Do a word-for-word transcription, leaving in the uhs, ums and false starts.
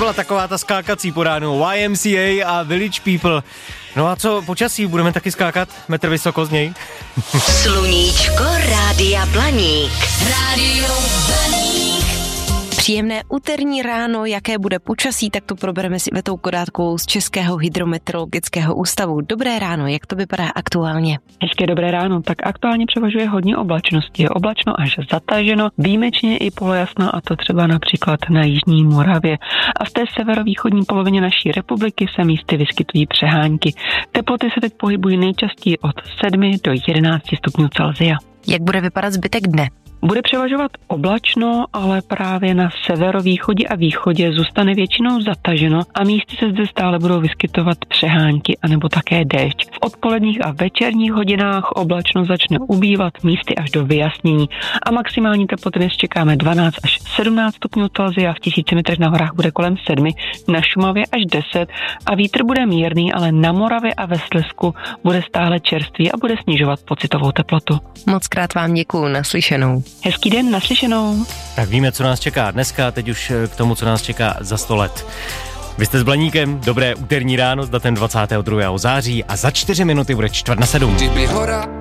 byla taková ta skákací po ránu. Y M C A a Village People. No a co počasí? Budeme taky skákat? Metr vysoko z něj? Sluníčko Rádia Blaník. Rádio Blaník. Příjemné úterní ráno, jaké bude počasí, tak to probereme si Ivetou Kodátkovou z Českého hydrometeorologického ústavu. Dobré ráno, jak to vypadá aktuálně? Hezké dobré ráno, tak aktuálně převažuje hodně oblačnosti. Je oblačno až zataženo, výjimečně i polojasno, a to třeba například na jižní Moravě. A v té severovýchodní polovině naší republiky se místy vyskytují přehánky. Teploty se teď pohybují nejčastěji od sedmi do jedenácti stupňů Celsia. Jak bude vypadat zbytek dne? Bude převažovat oblačno, ale právě na severovýchodě a východě zůstane většinou zataženo a místy se zde stále budou vyskytovat přehánky anebo také déšť. V odpoledních a večerních hodinách oblačno začne ubývat, místy až do vyjasnění a maximální teploty dnes čekáme dvanáct až sedmnáct stupňů Celsia, v tisíci metrech na horách bude kolem sedmi, na Šumavě až deset a vítr bude mírný, ale na Moravě a ve Slezsku bude stále čerstvý a bude snižovat pocitovou teplotu. Moc krát vám děkuju, naslyšenou. Hezký den, naslyšenou. Tak víme, co nás čeká dneska, teď už k tomu, co nás čeká za sto let. Vy jste s Blaníkem, dobré úterní ráno s datem dvacátého druhého září a za čtyři minuty bude čtvrt na sedm.